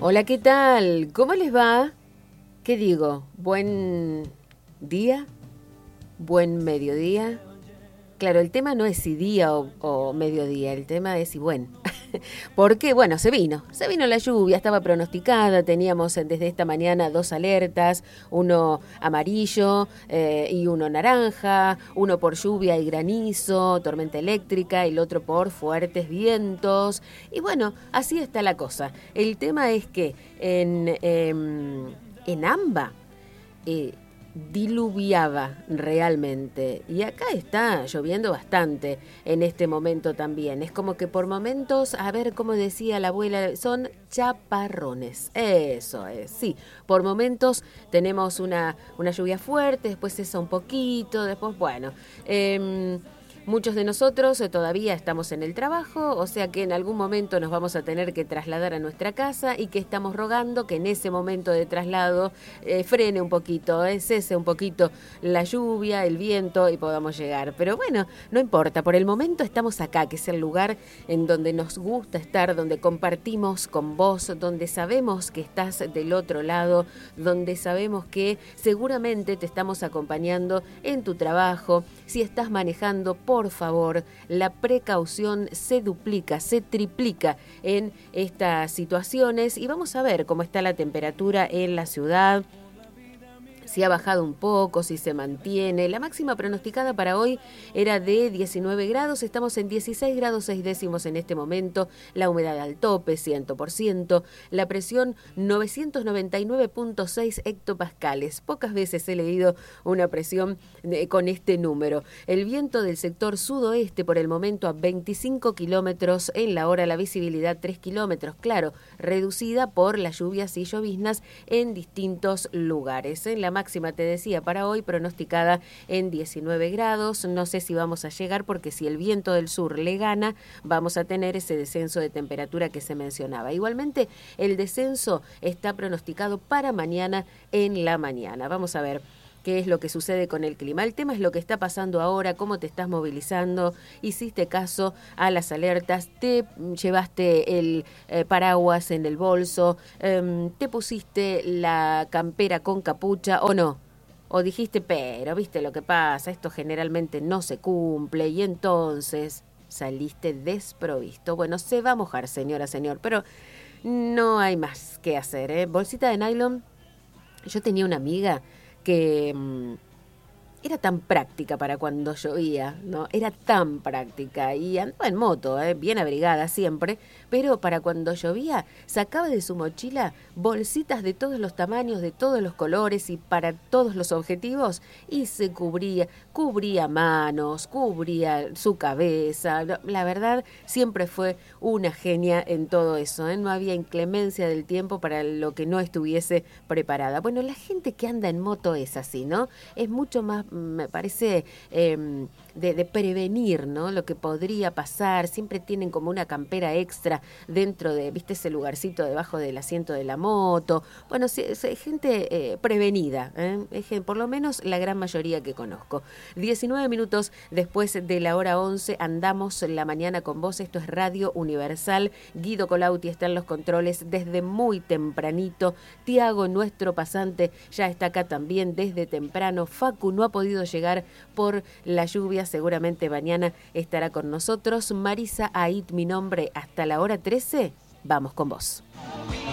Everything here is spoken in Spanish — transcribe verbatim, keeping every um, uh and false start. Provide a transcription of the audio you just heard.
Hola, ¿qué tal? ¿Cómo les va? ¿Qué digo? ¿Buen día? ¿Buen mediodía? Claro, el tema no es si día o, o mediodía, el tema es si buen. Porque, bueno, se vino, se vino la lluvia, estaba pronosticada, teníamos desde esta mañana dos alertas, uno amarillo eh, y uno naranja, uno por lluvia y granizo, tormenta eléctrica, y el otro por fuertes vientos. Y bueno, así está la cosa. El tema es que en, eh, en Amba... Eh, diluviaba realmente, y acá está lloviendo bastante en este momento también. Es como que por momentos, a ver cómo decía la abuela, son chaparrones. Eso es, sí, por momentos tenemos una, una lluvia fuerte, después cesa un poquito, después bueno, eh, muchos de nosotros todavía estamos en el trabajo, o sea que en algún momento nos vamos a tener que trasladar a nuestra casa, y que estamos rogando que en ese momento de traslado eh, frene un poquito, eh, cese un poquito la lluvia, el viento, y podamos llegar. Pero bueno, no importa, por el momento estamos acá, que es el lugar en donde nos gusta estar, donde compartimos con vos, donde sabemos que estás del otro lado, donde sabemos que seguramente te estamos acompañando en tu trabajo. Si estás manejando, por favor, la precaución se duplica, se triplica en estas situaciones, y vamos a ver cómo está la temperatura en la ciudad. Si ha bajado un poco, si se mantiene. La máxima pronosticada para hoy era de diecinueve grados, estamos en dieciséis grados seis décimos en este momento, la humedad al tope, cien por ciento, la presión novecientos noventa y nueve punto seis hectopascales. Pocas veces he leído una presión de, con este número. El viento del sector sudoeste por el momento a veinticinco kilómetros en la hora, la visibilidad tres kilómetros, claro, reducida por las lluvias y lloviznas en distintos lugares. En la máxima, te decía, para hoy pronosticada en diecinueve grados. No sé si vamos a llegar, porque si el viento del sur le gana, vamos a tener ese descenso de temperatura que se mencionaba. Igualmente, el descenso está pronosticado para mañana en la mañana. Vamos a ver qué es lo que sucede con el clima. El tema es lo que está pasando ahora, cómo te estás movilizando, hiciste caso a las alertas, te llevaste el eh, paraguas en el bolso, eh, te pusiste la campera con capucha o no. O dijiste, pero viste lo que pasa, esto generalmente no se cumple, y entonces saliste desprovisto. Bueno, se va a mojar, señora, señor, pero no hay más que hacer, ¿eh? Bolsita de nylon. Yo tenía una amiga que mmm, era tan práctica para cuando llovía, ¿no? Era tan práctica, y andaba en moto, ¿eh? Bien abrigada siempre, pero para cuando llovía sacaba de su mochila bolsitas de todos los tamaños, de todos los colores y para todos los objetivos, y se cubría, cubría manos, cubría su cabeza. La verdad, siempre fue una genia en todo eso, ¿eh? No había inclemencia del tiempo para lo que no estuviese preparada. Bueno, la gente que anda en moto es así, ¿no? Es mucho más, me parece, eh, de, de prevenir, ¿no? Lo que podría pasar. Siempre tienen como una campera extra dentro de, viste, ese lugarcito debajo del asiento de la moto. Bueno, sí, es gente eh, prevenida, ¿eh? Es, por lo menos la gran mayoría que conozco. diecinueve minutos después de la hora once, andamos la mañana con vos. Esto es Radio Universal. Guido Colauti está en los controles desde muy tempranito. Tiago, nuestro pasante, ya está acá también desde temprano. Facu no ha podido llegar por la lluvia, seguramente mañana estará con nosotros. Marisa Ait, mi nombre, hasta la hora trece, vamos con vos.